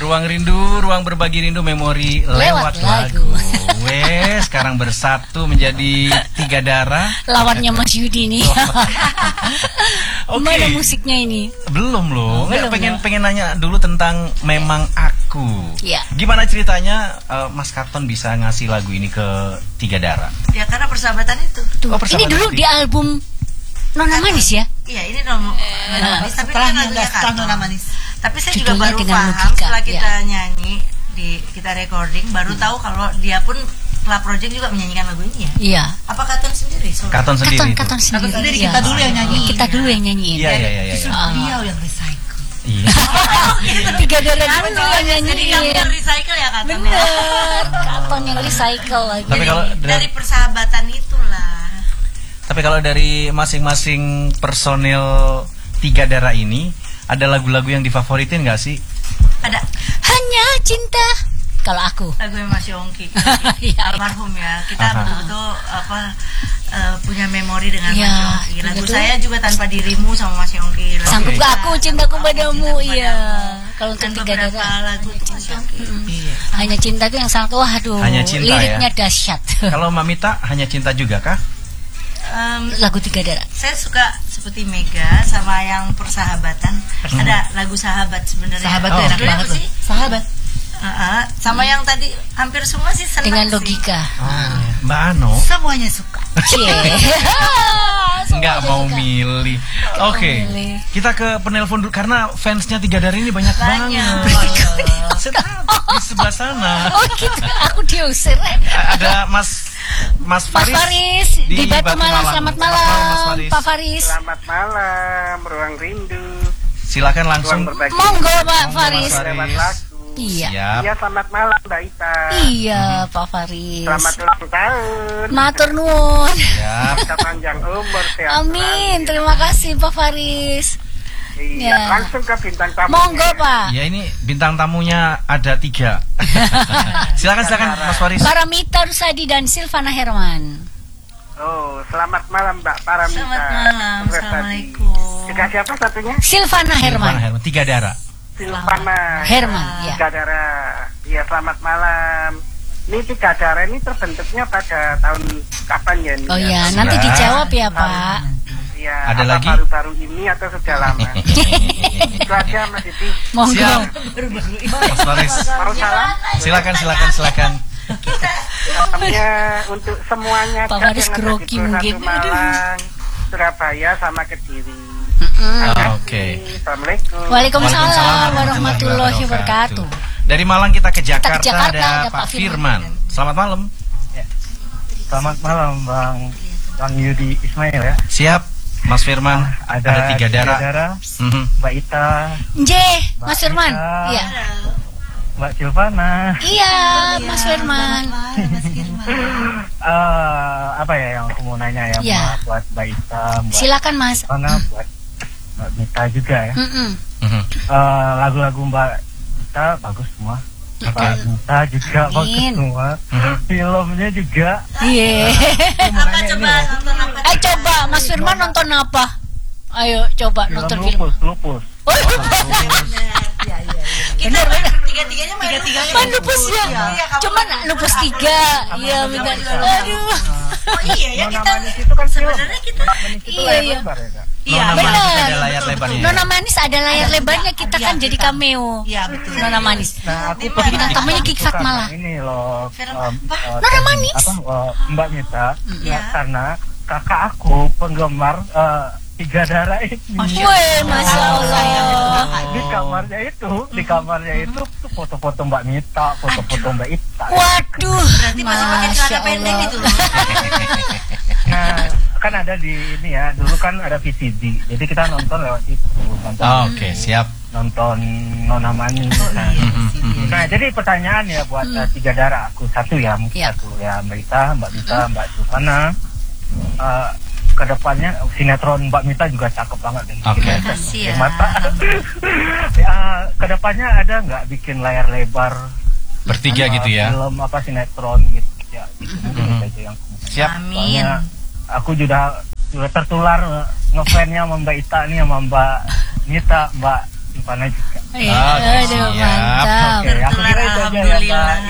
Ruang rindu, ruang berbagi rindu, memori lewat lagu. Wes, sekarang bersatu menjadi tiga darah. Lawannya Mas Yudi nih. Mana musiknya ini? Belum loh. Belum, pengen nanya dulu tentang Memang Aku. Ya. Gimana ceritanya Mas Katon bisa ngasih lagu ini ke tiga darah? Ya karena persahabatan itu. Tuh, ini dulu di album Nona Manis ya? Iya, ini Nona Manis, tapi kan lagunya Katon. Nona Manis. Tapi saya judulnya juga baru paham logika, setelah kita nyanyi, kita recording, baru tahu kalau dia pun setelah project juga menyanyikan lagu ini ya. Iya. Apa Katon sendiri? Katon sendiri. Katon sendiri. Kita dulu yang nyanyi. Kita dulu yang nyanyiin. Iya. Justru beliau yang recycle. Iya. Tiga darah dulu yang Jadi kamu nyanyiin. yang recycle ya Katon? Bener. Katon yang recycle lagi. Tapi kalau dari persahabatan itulah. Tapi kalau dari masing-masing personil tiga darah ini, ada lagu-lagu yang difavoritin nggak sih? Ada. Hanya cinta. Kalau aku. Lagunya Mas Yongki. Iya. Almarhum ya. Kita betul-betul punya memori dengan Ya, Mas Yongki. Lagu betul. saya juga Tanpa Dirimu sama Mas Yongki. Sanggup gak aku cintaku padamu. Iya. Kalau untuk Dan tiga beberapa darah. lagu Mas Yongki. Hanya cinta itu yang sangat waduh. Hanya cinta, liriknya dahsyat. Kalau Mamita hanya cinta juga kah? Lagu tiga darah. Saya suka seperti Mega sama yang persahabatan. Ada lagu Sahabat sebenarnya. Sahabat tuh enak banget loh. Sahabat. Sama yang tadi hampir semua sih senang Dengan sih. logika. Mbak Ano Semuanya suka. nggak mau milih. Oke, milih. kita ke penelpon dulu karena fansnya tiga darah ini banyak banget. Saya tahu, di sebelah sana Oh gitu. Aku diusir. ada Mas Mas Faris, Faris di Batu Malang. Selamat malam, Mas Faris. Pak Faris. Selamat malam, Ruang Rindu. Silakan langsung. Ruang berbagi. Monggo Pak Faris. Mas Lewat Faris. lagu. Iya. Siap. Iya, selamat malam Mbak Ita. Iya, Pak Faris. Selamat ulang tahun. Matur nuwun. Siap. Kita panjang umur, sehat Amin. selalu. Terima kasih Pak Faris. Iya, Ya. langsung ke bintang tamu. Monggo Pak. Ya ini bintang tamunya ada 3. silakan Mas Faris. Paramita Rusadi dan Silvana Herman. Oh, selamat malam Mbak Paramita. Selamat malam. Terus tadi. Assalamualaikum. Juga siapa satunya? Silvana Herman. Herman. Tiga darah. Silvana Herman, ya. Tiga darah. Iya, selamat malam. Ini tiga darah ini terbentuknya pada tahun kapan ya? Ini Oh ya? ya, nanti Sudah. dijawab ya Pak. Iya, Ada apa lagi? baru-baru ini atau sudah lama? Itu aja Mas Siti. Monggo. Siap. Mas Faris. Mau salam? Silakan. Salamnya untuk semuanya Pak Kak, Faris yang ada di grogi Satu mungkin. Malang, Surabaya sama Kediri. Oke. Assalamualaikum. Waalaikumsalam warahmatullahi wabarakatuh. Dari Malang kita ke Jakarta, Jakarta, ada ada Pak Pak Firman. Selamat malam. Selamat malam Bang Yudi Ismail ya. Siap, Mas Firman. Ada tiga darah. Mhm. Mbak Ita, Nggih, Mas Firman. Mbak Iya. Mbak Silvana. Iya, Mas Firman. Apa ya yang aku mau nanya ya, Iya. buat Mbak Ita, Mbak Silakan Mas. Silvana, buat Mbak Mita juga ya. Mm-mm. Mhm. Lagu-lagu Mbak Ita bagus semua. Mbak Mita juga bagus Amin. semua. Filmnya juga. Iya. Aku mau Apa nanya coba ini loh, nonton apa? Coba Mas Firman nonton apa? Ayo coba nonton film. Lupus. Oh, Kita tiga-tiganya main Main lupus ya. Iya, kamu Cuman kan lupus 3. Iya, minta. Aduh. Oh iya ya Nona kita Manis itu kan film. sebenarnya kita Manis itu Iya, layar iya. lebar ya, Kak? iya Nona Manis benar. ada layar lebarnya. Nona Manis ada layar lebarnya, kita kan jadi cameo. Iya betul. Nona Manis. Nah, aku Bintang tamunya Kiki suka Fatmala. ini loh. Film Nona Manis. Mbak Mita, Iya. karena kakak aku penggemar tiga darah ini. Wih, Masya Allah. Di kamarnya itu tuh foto-foto Mbak Mita, foto-foto Mbak Ita. Waduh. Berarti masih pakai Masya celana pendek Allah. itu loh. Nah, kan ada di ini ya, dulu kan ada VCD. Jadi kita nonton lewat itu, Oke, siap. nonton Nona Manis. Nah, jadi pertanyaan ya buat tiga darah aku satu ya, mungkin Iya. satu ya Mbak Ita, Mbak Mita, Mbak Silvana. Kedepannya sinetron Mbak Mita juga cakep banget nih. Oke. Makasih ya. Mata. Kedepannya ada nggak bikin layar lebar Bertiga gitu ya. film apa sinetron gitu ya? Itu mungkin itu aja yang aku mau. Siap. Amin. Soalnya aku juga tertular ngefansnya sama Mbak Ita nih, sama Mbak Mita, Mbak Silvana juga. Iya, Oke, aduh, siap. mantap.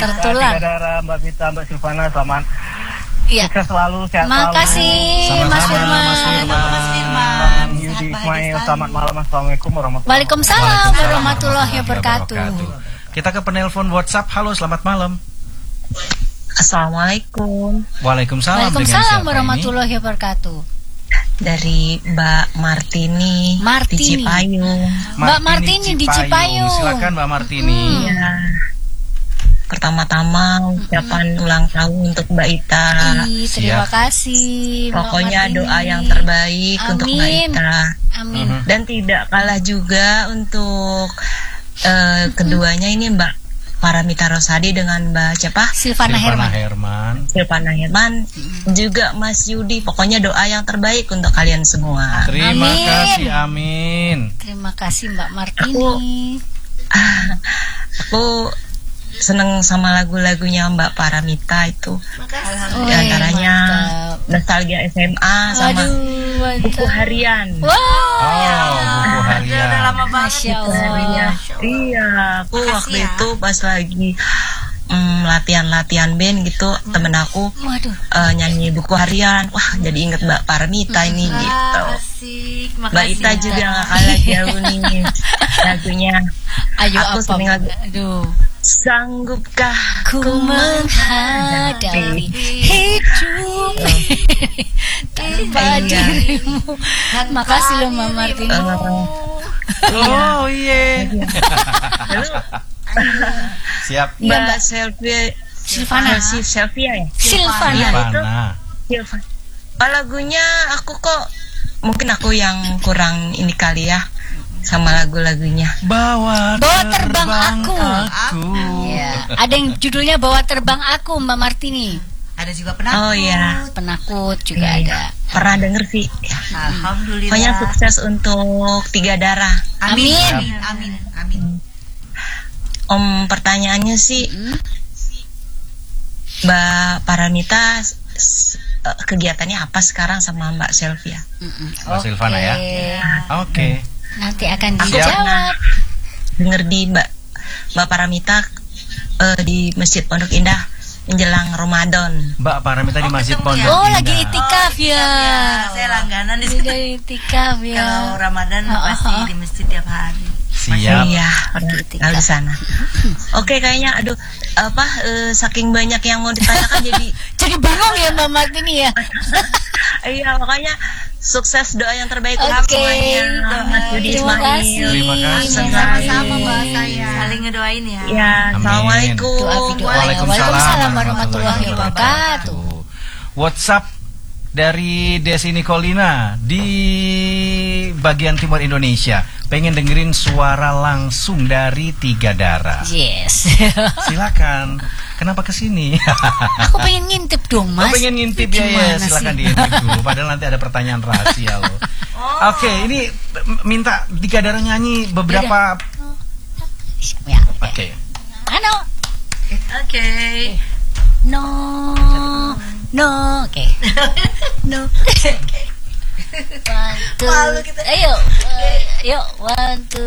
tertular. Tiga darah, Mbak Vita, Mbak Silvana, selamat Iya. sukses selalu, sehat selalu. Makasih Mas Sama-sama, Firman. Mas Firman. Mas Firman. Bang Yudi Sehat bahagia Ismail, selalu. selamat malam, assalamualaikum warahmatullahi Waalaikumsalam warahmatullahi wabarakatuh. Kita ke penelpon WhatsApp. Halo, selamat malam. Assalamualaikum, Waalaikumsalam. Dengan Waalaikumsalam siapa warahmatullahi wabarakatuh. dari Mbak Martini, Martini. di Cipayung. Mbak Martini di Cipayung. Silakan Mbak Martini. Ya, pertama-tama ucapan ulang tahun untuk Mbak Ita. Ih, terima Siap. kasih Mbak Pokoknya Martini. doa yang terbaik untuk Mbak Amin. Ita. Amin. Dan tidak kalah juga untuk keduanya ini Mbak Paramita Rosadi dengan Mbak siapa? Silvana Herman. Silvana Herman, juga Mas Yudi. Pokoknya doa yang terbaik untuk kalian semua. Terima Amin. kasih, amin. Terima kasih Mbak Martini. Aku seneng sama lagu-lagunya Mbak Paramita itu. Oh, Di antaranya mantap. Nostalgia SMA sama Waduh, Buku mantap. Harian. Wow. Oh, buku harian. Udah lama banget. Masya Buku Harian. Allah. Iya, aku Makasih waktu ya. itu pas lagi latihan band gitu, temen aku Waduh. nyanyi Buku Harian. Wah, jadi inget Mbak Paramita ini gitu. Asik. Mbak Makasih. Ita juga gak kalah jauh nih lagunya. Ayo Aku apa? sering lagu Aduh. Sanggupkah Ku menghadapi hidup tanpa Iya. dirimu. Makasih loh Mbak Martini. Oh iya. Lalu Siap. Mbak Selvia Silvana. Selvia ya? Silvana. Iya, itu. Silvana. Silva. Oh, lagunya aku kok mungkin aku yang kurang ini kali ya sama lagu-lagunya. Bawa Terbang Aku. Iya. Ya. Ada yang judulnya Bawa Terbang Aku Mbak Martini. Ada juga penakut. Oh iya, Penakut juga ada. pernah denger sih. Alhamdulillah. Pokoknya sukses untuk Tiga Darah. Amin. Amin. Amin. Amin. Amin. Pertanyaannya sih, Mbak Paramita kegiatannya apa sekarang sama Mbak Selvia? Mbak Silvana ya. Oke. Nanti akan Aku dijawab. pernah denger di Mbak Paramita di Masjid Pondok Indah menjelang Ramadan. Mbak Paramita di Masjid ketemu ya? Pondok Oh, Indah. lagi itikaf ya. Saya langganan di situ. Sudah itikaf ya. Kalau Ramadan Oh, pasti oh, oh. di masjid tiap hari. Siap. Iya, pernah Itikaf. di sana. Oke, kayaknya aduh saking banyak yang mau ditanyakan jadi Jadi bingung ya Mbak Martini ya. iya, makanya sukses, doa yang terbaik Oke. untuk semuanya. Mas Yudi Terima Ismail. kasih. Terima kasih. Sama-sama Mbak saya. Saling ngedoain ya. Ya, Amin. assalamualaikum. Doa video. Waalaikumsalam warahmatullahi wabarakatuh. WhatsApp dari Desi Nicolina di bagian timur Indonesia. Pengen dengerin suara langsung dari Tiga Darah. Yes. Silakan. Kenapa kesini? Aku pengen ngintip dong Oh, Mas. pengen ngintip Itu ya, gimana silakan sih? diintip dulu. Padahal nanti ada pertanyaan rahasia loh. Oke, ini minta Tiga Darah nyanyi beberapa. Ya. Oke. Ano? Oke. No. No. Oke. No. One, two. Malu kita. Ayo. Yuk, one, two.